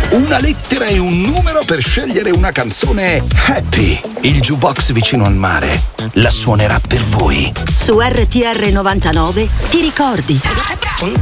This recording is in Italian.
una lettera e un numero per scegliere una canzone happy. Il jukebox vicino al mare la suonerà per voi. Su RTR 99 ti ricordi.